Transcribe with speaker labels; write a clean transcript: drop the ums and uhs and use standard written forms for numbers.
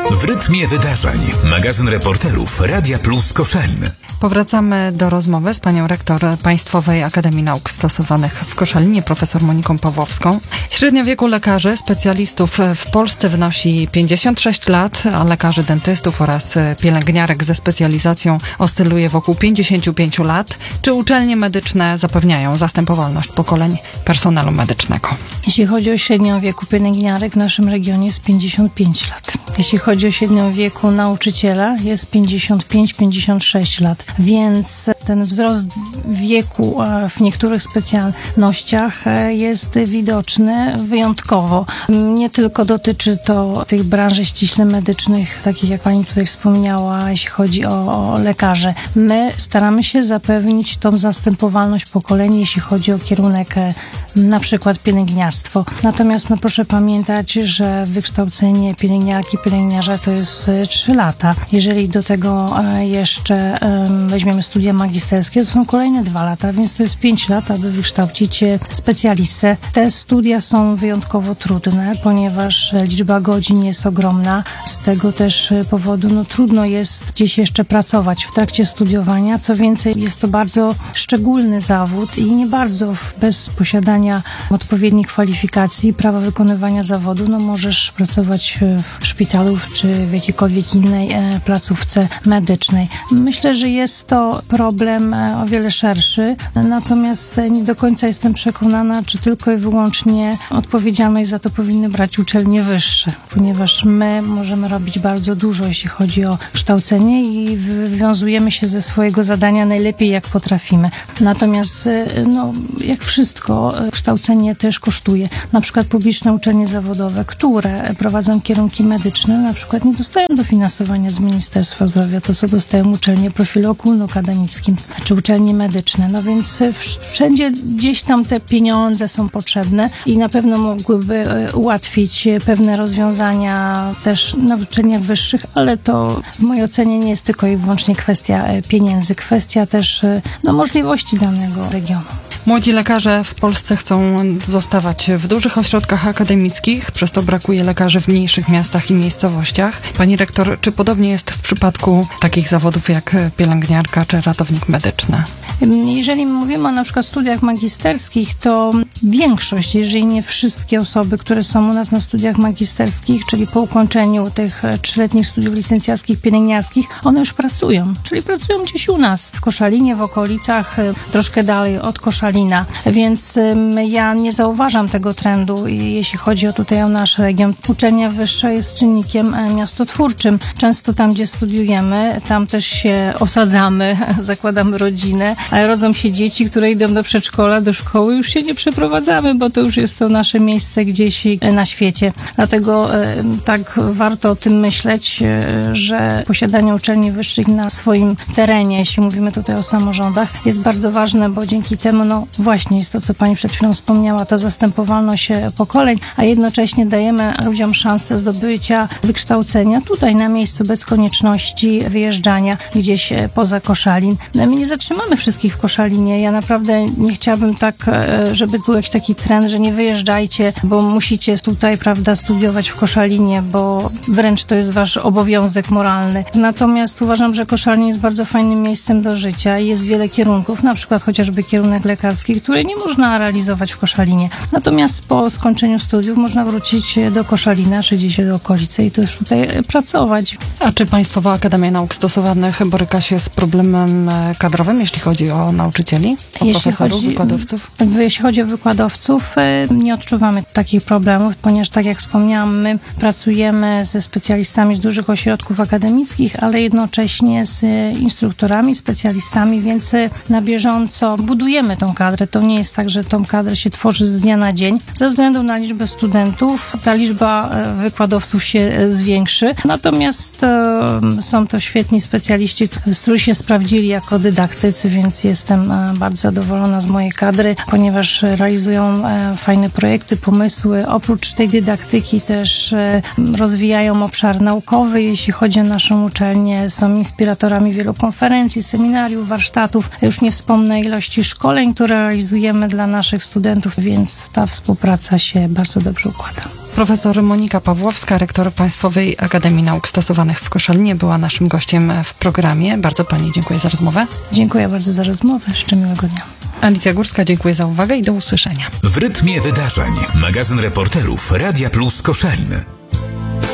Speaker 1: W rytmie wydarzeń. Magazyn reporterów Radia Plus Koszalin.
Speaker 2: Powracamy do rozmowy z panią rektor Państwowej Akademii Nauk Stosowanych w Koszalinie, profesor Moniką Pawłowską. Średnia wieku lekarzy specjalistów w Polsce wynosi 56 lat, a lekarzy dentystów oraz pielęgniarek ze specjalizacją oscyluje wokół 55 lat. Czy uczelnie medyczne zapewniają zastępowalność pokoleń personelu medycznego?
Speaker 3: Jeśli chodzi o średnią wieku pielęgniarek w naszym regionie jest 55 lat. Jeśli chodzi o średnią wieku nauczyciela jest 55-56 lat. Więc ten wzrost wieku w niektórych specjalnościach jest widoczny wyjątkowo. Nie tylko dotyczy to tych branży ściśle medycznych, takich jak pani tutaj wspomniała, jeśli chodzi o lekarzy. My staramy się zapewnić tą zastępowalność pokoleń, jeśli chodzi o kierunek na przykład pielęgniarstwo. Natomiast proszę pamiętać, że wykształcenie pielęgniarki, pielęgniarza to jest 3 lata. Jeżeli do tego jeszcze weźmiemy studia magisterskie, to są kolejne 2 lata, więc to jest 5 lat, aby wykształcić specjalistę. Te studia są wyjątkowo trudne, ponieważ liczba godzin jest ogromna. Z tego też powodu trudno jest gdzieś jeszcze pracować w trakcie studiowania. Co więcej, jest to bardzo szczególny zawód i nie bardzo bez posiadania odpowiednich kwalifikacji, prawa wykonywania zawodu, możesz pracować w szpitalu czy w jakiejkolwiek innej placówce medycznej. Myślę, że jest to problem o wiele szerszy, natomiast nie do końca jestem przekonana, czy tylko i wyłącznie odpowiedzialność za to powinny brać uczelnie wyższe, ponieważ my możemy robić bardzo dużo, jeśli chodzi o kształcenie i wywiązujemy się ze swojego zadania najlepiej, jak potrafimy. Natomiast, jak wszystko, kształcenie też kosztuje. Na przykład publiczne uczelnie zawodowe, które prowadzą kierunki medyczne, na przykład nie dostają dofinansowania z Ministerstwa Zdrowia, to co dostają uczelnie profilu ogólnoakademickim, czy uczelnie medyczne. Więc wszędzie gdzieś tam te pieniądze są potrzebne i na pewno mogłyby ułatwić pewne rozwiązania też na uczelniach wyższych, ale to w mojej ocenie nie jest tylko i wyłącznie kwestia pieniędzy, kwestia też możliwości danego regionu.
Speaker 2: Młodzi lekarze w Polsce chcą zostawać w dużych ośrodkach akademickich, przez to brakuje lekarzy w mniejszych miastach i miejscowościach. Pani rektor, czy podobnie jest w przypadku takich zawodów jak pielęgniarka czy ratownik medyczny?
Speaker 3: Jeżeli mówimy o na przykład studiach magisterskich, to większość, jeżeli nie wszystkie osoby, które są u nas na studiach magisterskich, czyli po ukończeniu tych 3-letnich studiów licencjackich, pielęgniarskich, one już pracują. Czyli pracują gdzieś u nas, w Koszalinie, w okolicach, troszkę dalej od Koszalina. Więc ja nie zauważam tego trendu, jeśli chodzi o nasz region. Uczelnia wyższa jest czynnikiem miastotwórczym. Często tam, gdzie studiujemy, tam też się osadzamy, zakładamy rodzinę, ale rodzą się dzieci, które idą do przedszkola, do szkoły, już się nie przeprowadzamy, bo to już jest to nasze miejsce gdzieś na świecie. Dlatego tak warto o tym myśleć, że posiadanie uczelni wyższych na swoim terenie, jeśli mówimy tutaj o samorządach, jest bardzo ważne, bo dzięki temu, właśnie jest to, co pani przed chwilą wspomniała, to zastępowalność pokoleń, a jednocześnie dajemy ludziom szansę zdobycia wykształcenia tutaj na miejscu, bez konieczności wyjeżdżania gdzieś poza Koszalin. My nie zatrzymamy wszystkich w Koszalinie. Ja naprawdę nie chciałabym tak, żeby był jakiś taki trend, że nie wyjeżdżajcie, bo musicie tutaj, studiować w Koszalinie, bo wręcz to jest wasz obowiązek moralny. Natomiast uważam, że Koszalin jest bardzo fajnym miejscem do życia i jest wiele kierunków, na przykład chociażby kierunek lekarski, który nie można realizować w Koszalinie. Natomiast po skończeniu studiów można wrócić do Koszalina, czy gdzieś do okolicy i też tutaj pracować.
Speaker 2: A czy Państwowa Akademia Nauk Stosowanych boryka się z problemem kadrowym, jeśli chodzi o nauczycieli, o profesorów, wykładowców?
Speaker 3: Jeśli chodzi o wykładowców, nie odczuwamy takich problemów, ponieważ tak jak wspomniałam, my pracujemy ze specjalistami z dużych ośrodków akademickich, ale jednocześnie z instruktorami, specjalistami, więc na bieżąco budujemy tą kadrę. To nie jest tak, że tą kadrę się tworzy z dnia na dzień. Ze względu na liczbę studentów ta liczba wykładowców się zwiększy. Natomiast są to świetni specjaliści, którzy się sprawdzili jako dydaktycy, więc jestem bardzo zadowolona z mojej kadry, ponieważ realizują fajne projekty, pomysły. Oprócz tej dydaktyki też rozwijają obszar naukowy. Jeśli chodzi o naszą uczelnię, są inspiratorami wielu konferencji, seminariów, warsztatów. Już nie wspomnę ilości szkoleń, które które realizujemy dla naszych studentów, więc ta współpraca się bardzo dobrze układa.
Speaker 2: Profesor Monika Pawłowska, rektor Państwowej Akademii Nauk Stosowanych w Koszalinie, była naszym gościem w programie. Bardzo pani dziękuję za rozmowę.
Speaker 3: Dziękuję bardzo za rozmowę. Życzę miłego dnia.
Speaker 2: Alicja Górska, dziękuję za uwagę i do usłyszenia.
Speaker 1: W rytmie wydarzeń. Magazyn reporterów Radia Plus Koszalin.